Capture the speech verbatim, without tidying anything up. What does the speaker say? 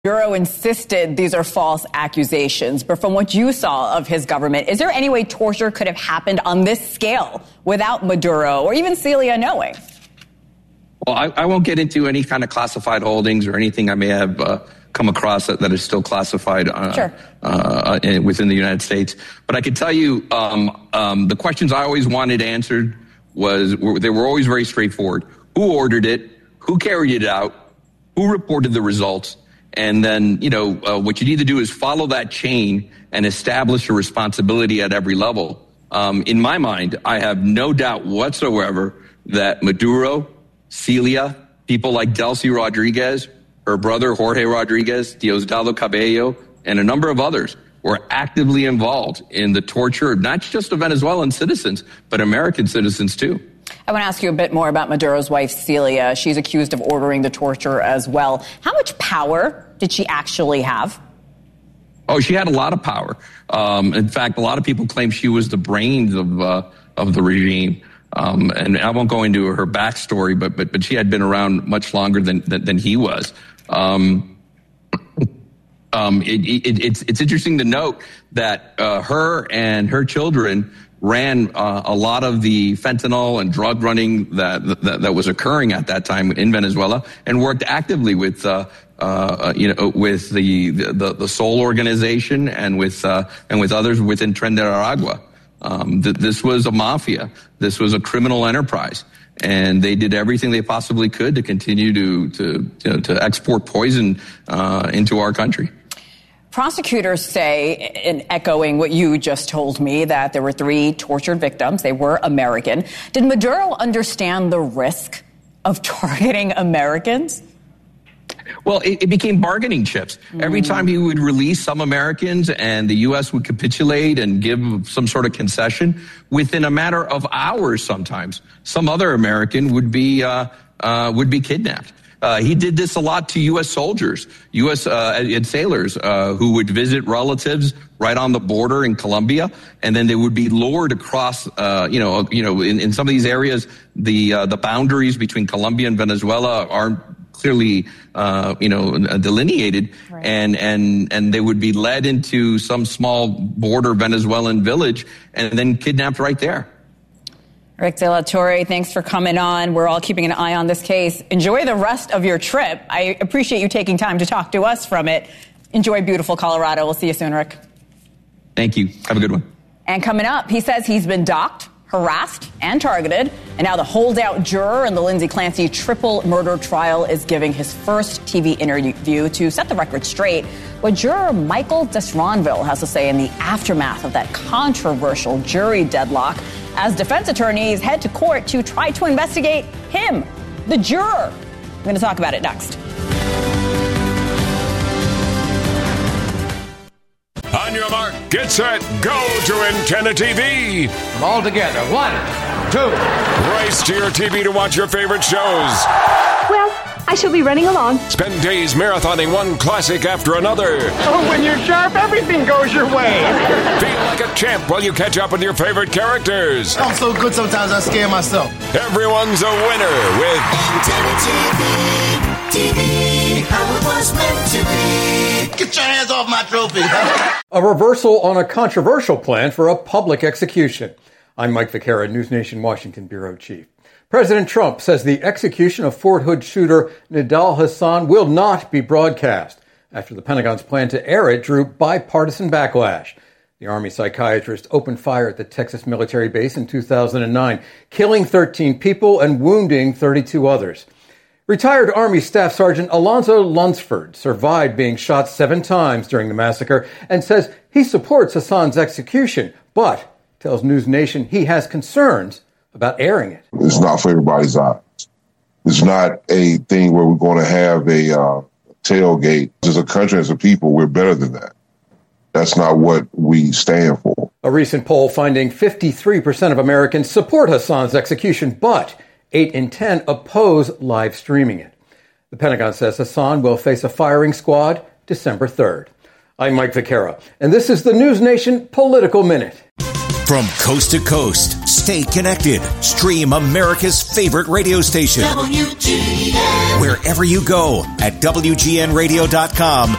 Maduro insisted these are false accusations, but from what you saw of his government, is there any way torture could have happened on this scale without Maduro or even Celia knowing? Well, I, I won't get into any kind of classified holdings or anything I may have uh, come across that, that is still classified uh, sure. uh, within the United States. But I can tell you um, um, the questions I always wanted answered was were, they were always very straightforward. Who ordered it? Who carried it out? Who reported the results? And then, you know, uh, what you need to do is follow that chain and establish a responsibility at every level. Um, in my mind, I have no doubt whatsoever that Maduro, Celia, people like Delcy Rodriguez, her brother Jorge Rodriguez, Diosdado Cabello, and a number of others were actively involved in the torture of not just of Venezuelan citizens, but American citizens too. I want to ask you a bit more about Maduro's wife, Celia. She's accused of ordering the torture as well. How much power did she actually have? Oh, she had a lot of power. Um, in fact, a lot of people claim she was the brains of uh, of the regime. Um, and I won't go into her backstory, but but but she had been around much longer than than, than he was. Um, um, it, it, it's it's interesting to note that uh, her and her children ran uh, a lot of the fentanyl and drug running that, that that was occurring at that time in Venezuela, and worked actively with uh, uh, you know with the the, the Sol organization and with uh, and with others within Tren de Aragua. Um, th- this was a mafia. This was a criminal enterprise, and they did everything they possibly could to continue to to you know, to export poison uh, into our country. Prosecutors say, in echoing what you just told me, that there were three tortured victims. They were American. Did Maduro understand the risk of targeting Americans? Well, it, it became bargaining chips. Mm. Every time he would release some Americans and the U S would capitulate and give some sort of concession, within a matter of hours sometimes, some other American would be uh, uh, would be kidnapped. Uh, he did this a lot to U S soldiers, U S uh, and sailors uh, who would visit relatives right on the border in Colombia, and then they would be lured across. Uh, you know, you know, in, in some of these areas, the uh, the boundaries between Colombia and Venezuela aren't clearly, uh, you know, delineated, right. and and and they would be led into some small border Venezuelan village and then kidnapped right there. Rick De La Torre, thanks for coming on. We're all keeping an eye on this case. Enjoy the rest of your trip. I appreciate you taking time to talk to us from it. Enjoy beautiful Colorado. We'll see you soon, Rick. Thank you. Have a good one. And coming up, he says he's been docked, harassed, and targeted. And now the holdout juror in the Lindsay Clancy triple murder trial is giving his first T V interview to set the record straight. What juror Michael Desronville has to say in the aftermath of that controversial jury deadlock as defense attorneys head to court to try to investigate him, the juror. We're going to talk about it next. On your mark, get set, go to Antenna T V. All together, one, two. Race to your T V to watch your favorite shows. Well, I shall be running along. Spend days marathoning one classic after another. Oh, when you're sharp, everything goes your way. Feel like a champ while you catch up with your favorite characters. I'm so good sometimes I scare myself. Everyone's a winner with Antenna T V. T V, how it was meant to be. Get your hands off my trophy. A reversal on a controversial plan for a public execution. I'm Mike Vaquera, News Nation Washington Bureau Chief. President Trump says the execution of Fort Hood shooter Nidal Hasan will not be broadcast after the Pentagon's plan to air it drew bipartisan backlash. The Army psychiatrist opened fire at the Texas military base in two thousand nine, killing thirteen people and wounding thirty-two others. Retired Army Staff Sergeant Alonzo Lunsford survived being shot seven times during the massacre and says he supports Hasan's execution, but tells News Nation he has concerns about airing it. It's not for everybody's eyes. It's not a thing where we're going to have a uh, tailgate. As a country, as a people, we're better than that. That's not what we stand for. A recent poll finding fifty-three percent of Americans support Hasan's execution, but eight in ten oppose live streaming it. The Pentagon says Hasan will face a firing squad December third. I'm Mike Vaquera, and this is the News Nation Political Minute. From coast to coast, stay connected. Stream America's favorite radio station. W G N. Wherever you go at W G N radio dot com